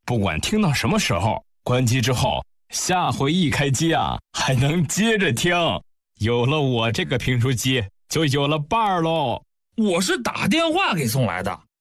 不管听到什么时候，关机之后，下回一开机啊，还能接着听。有了我这个评书机，就有了伴儿喽。 我是打电话给送来的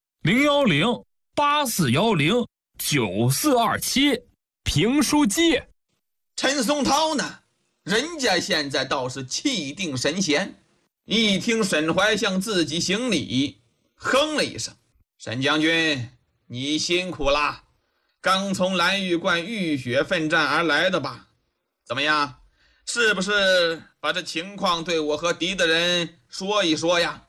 ，010-8410-9427 评书机。 陈松涛呢，人家现在倒是气定神闲，一听沈怀向自己行礼，哼了一声：“沈将军，你辛苦啦，刚从蓝玉观浴血奋战而来的吧？怎么样，是不是把这情况对我和狄大人说一说呀？”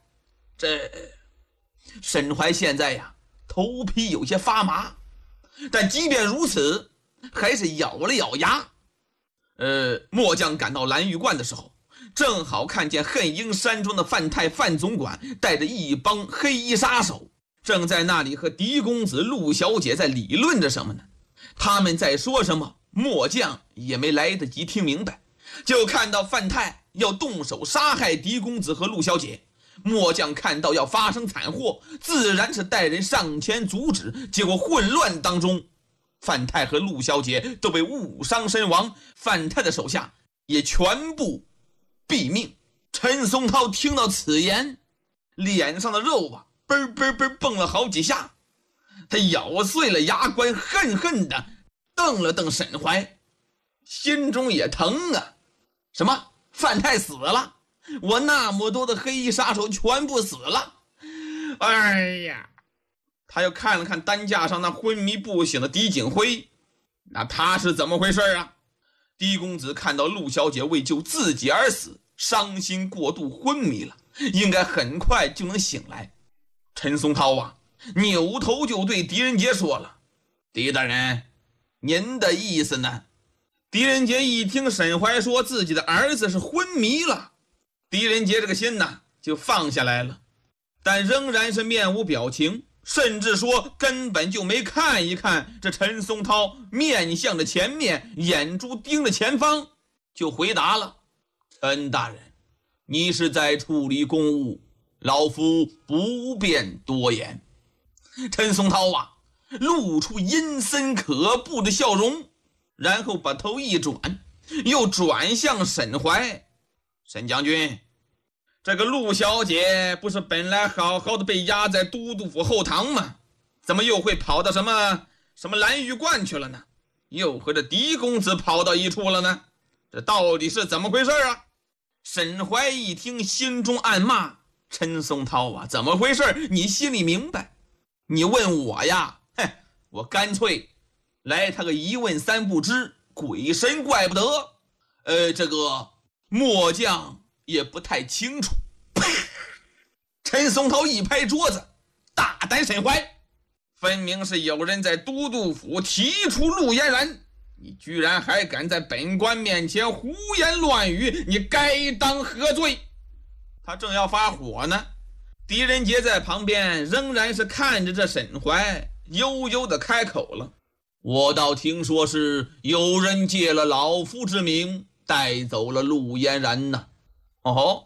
沈怀现在呀，头皮有些发麻，但即便如此，还是咬了咬牙。末将赶到蓝玉观的时候，正好看见恨鹰山中的范太范总管带着一帮黑衣杀手，正在那里和狄公子陆小姐在理论着什么呢？他们在说什么，末将也没来得及听明白，就看到范太要动手杀害狄公子和陆小姐。末将看到要发生惨祸，自然是带人上前阻止，结果混乱当中，范太和陆小姐都被误伤身亡，范太的手下也全部毙命。陈松涛听到此言，脸上的肉啊嘣嘣嘣蹦了好几下，他咬碎了牙关，恨恨地瞪了瞪沈怀，心中也疼啊。什么？范太死了？我那么多的黑衣杀手全部死了？哎呀！他又看了看担架上那昏迷不醒的狄景辉，那他是怎么回事啊？狄公子看到陆小姐为救自己而死，伤心过度昏迷了，应该很快就能醒来。陈松涛啊，扭头就对狄仁杰说了：“狄大人，您的意思呢？”狄仁杰一听沈怀说自己的儿子是昏迷了，狄仁杰这个心呢就放下来了，但仍然是面无表情，甚至说根本就没看一看这陈松涛，面向着前面，眼珠盯着前方，就回答了：“陈大人，你是在处理公务，老夫不便多言。”陈松涛啊，露出阴森可怖的笑容，然后把头一转，又转向沈怀：“沈将军，这个陆小姐不是本来好好的被压在都督府后堂吗？怎么又会跑到什么蓝玉观去了呢？又和这狄公子跑到一处了呢？这到底是怎么回事啊？”沈怀一听，心中暗骂：“陈松涛啊，怎么回事？你心里明白，你问我呀，我干脆来他个一问三不知，鬼神怪不得。这个末将也不太清楚。”陈松涛一拍桌子：“大胆沈怀，分明是有人在都督府提出陆嫣然，你居然还敢在本官面前胡言乱语，你该当何罪？”他正要发火呢，狄仁杰在旁边仍然是看着这沈怀，悠悠地开口了：“我倒听说是有人借了老夫之名，带走了陆嫣然呢。”哦，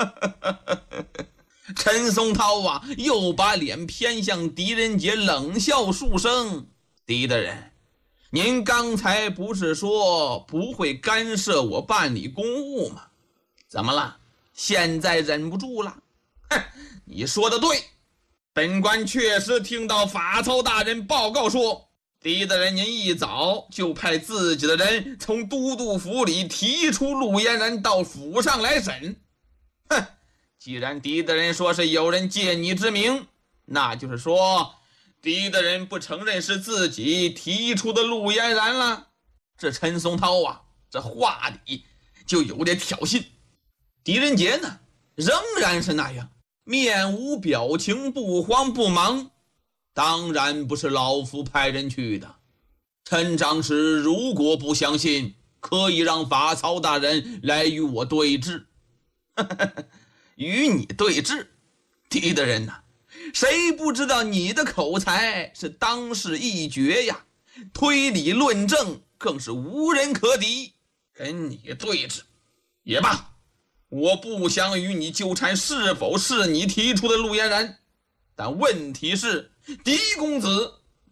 陈松涛啊，又把脸偏向狄仁杰，冷笑数声：“狄大人，您刚才不是说不会干涉我办理公务吗？怎么了？现在忍不住了？”“你说的对，本官确实听到法曹大人报告说，狄大人您一早就派自己的人从都督府里提出陆嫣然到府上来审。既然狄大人说是有人借你之名，那就是说狄大人不承认是自己提出的陆嫣然了。”这陈松涛啊，这话里就有点挑衅。狄仁杰呢，仍然是那样，面无表情，不慌不忙：“当然不是老夫派人去的。陈长史如果不相信，可以让法曹大人来与我对峙。”“与你对峙？狄大人呐，谁不知道你的口才是当世一绝呀，推理论证更是无人可敌。跟你对峙也罢，我不想与你纠缠是否是你提出的陆嫣然，但问题是狄公子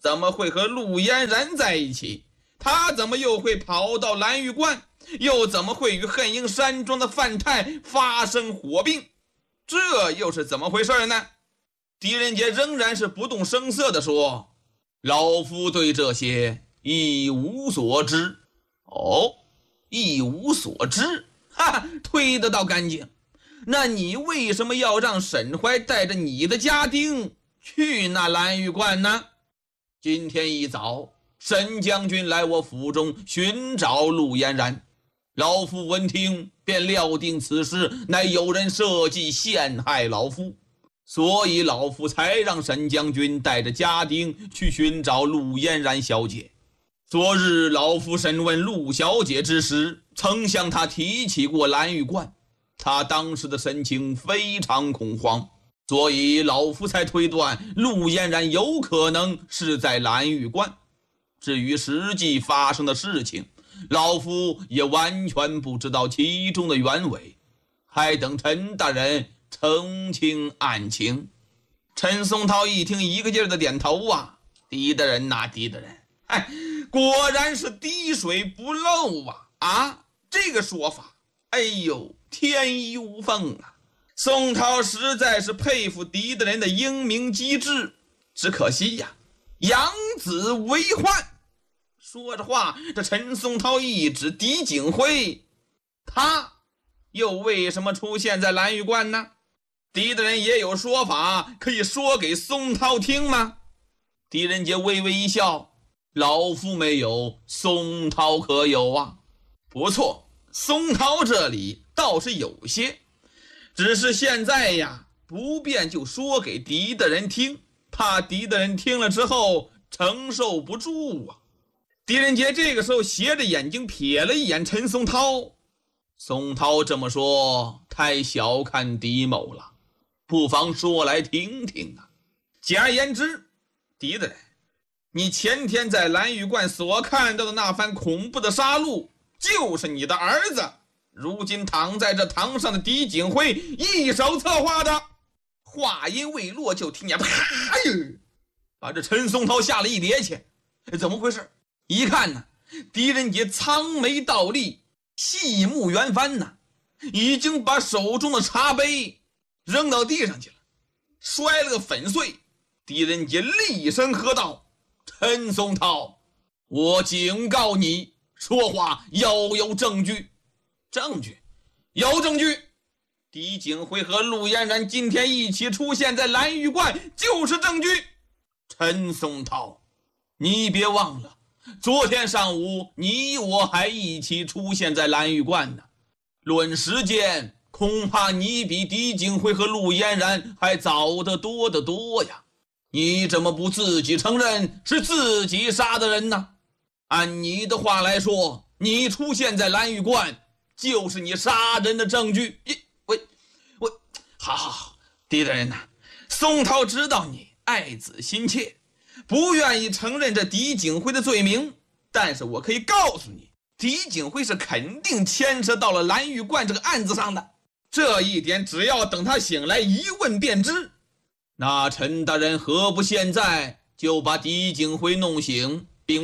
怎么会和陆嫣然在一起？他怎么又会跑到蓝玉观？又怎么会与恨英山庄的范太发生火并？这又是怎么回事呢？狄仁杰仍然是不动声色地说：老夫对这些一无所知。哦，一无所知，哈，推得倒干净。那你为什么要让沈怀带着你的家丁去那蓝玉观呢？今天一早，沈将军来我府中寻找陆嫣然，老夫闻听便料定此事乃有人设计陷害老夫，所以老夫才让沈将军带着家丁去寻找陆嫣然小姐。昨日老夫审问陆小姐之时，曾向她提起过蓝玉观，她当时的神情非常恐慌，所以老夫才推断陆嫣然有可能是在蓝玉观。至于实际发生的事情，老夫也完全不知道其中的原委，还等陈大人澄清案情。陈松涛一听，一个劲儿的点头啊，狄大人呐，狄大人，果然是滴水不漏啊！这个说法，哎呦，天衣无缝啊！宋涛实在是佩服狄大人的英明机智，只可惜呀，养子为患。说着话，这陈松涛一指狄景辉，他又为什么出现在蓝玉观呢？狄大人也有说法，可以说给松涛听吗？狄仁杰微微一笑，老夫没有，松涛可有啊？不错，松涛这里倒是有些，只是现在呀，不便就说给狄大人听，怕狄大人听了之后承受不住啊。狄仁杰这个时候斜着眼睛瞥了一眼陈松涛，松涛这么说太小看狄某了，不妨说来听听啊。简而言之，狄大人，你前天在蓝玉观所看到的那番恐怖的杀戮，就是你的儿子如今躺在这堂上的狄景辉一手策划的。话音未落，就听见啪哟，把这陈松涛吓了一趔趄。怎么回事？一看呢，狄仁杰苍眉倒立，细目圆翻呢，已经把手中的茶杯扔到地上去了，摔了个粉碎。狄仁杰厉声喝道：陈松涛，我警告你，说话要有证据。证据？有证据。狄景辉和陆嫣然今天一起出现在蓝玉观，就是证据。陈松涛，你别忘了，昨天上午你我还一起出现在蓝玉观呢。论时间，恐怕你比狄景辉和陆嫣然还早得多得多呀。你怎么不自己承认是自己杀的人呢？按你的话来说，你出现在蓝玉观就是你杀人的证据。好，狄大人呐，松涛知道你爱子心切，不愿意承认这狄景辉的罪名，但是我可以告诉你，狄景辉是肯定牵涉到了蓝玉观这个案子上的，这一点只要等他醒来一问便知。那陈大人何不现在就把狄景辉弄醒，